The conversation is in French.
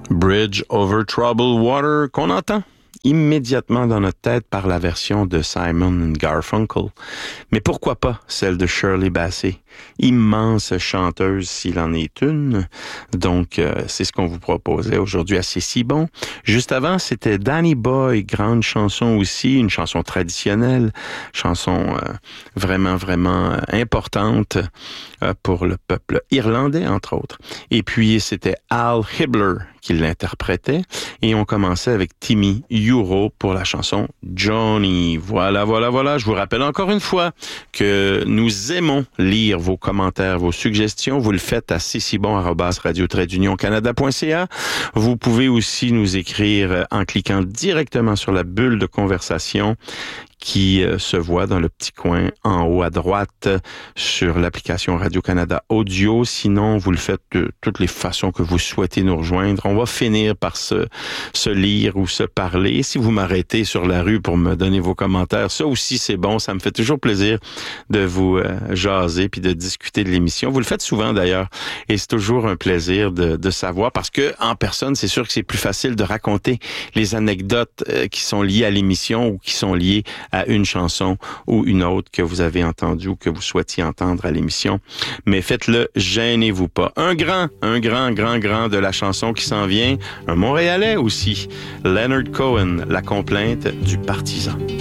Bridge over Troubled Water, qu'on entend immédiatement dans notre tête par la version de Simon Garfunkel. Mais pourquoi pas celle de Shirley Bassey, immense chanteuse s'il en est une. Donc, c'est ce qu'on vous proposait aujourd'hui à C'est si bon. Juste avant, c'était Danny Boy, grande chanson aussi, une chanson traditionnelle, chanson vraiment, vraiment importante pour le peuple irlandais, entre autres. Et puis, c'était Al Hibbler qui l'interprétait. Et on commençait avec Timmy Euro pour la chanson Johnny. Voilà. Je vous rappelle encore une fois que nous aimons lire vos commentaires, vos suggestions. Vous le faites à cecibon@radio-canada.ca. Vous pouvez aussi nous écrire en cliquant directement sur la bulle de conversation qui se voit dans le petit coin en haut à droite sur l'application Radio-Canada Audio. Sinon, vous le faites de toutes les façons que vous souhaitez nous rejoindre. On va finir par se lire ou se parler. Si vous m'arrêtez sur la rue pour me donner vos commentaires, ça aussi c'est bon. Ça me fait toujours plaisir de vous jaser puis de discuter de l'émission. Vous le faites souvent d'ailleurs et c'est toujours un plaisir de savoir parce que en personne, c'est sûr que c'est plus facile de raconter les anecdotes qui sont liées à l'émission ou qui sont liées à une chanson ou une autre que vous avez entendue ou que vous souhaitiez entendre à l'émission. Mais faites-le, gênez-vous pas. Un grand de la chanson qui s'en vient, un Montréalais aussi, Leonard Cohen, La complainte du partisan.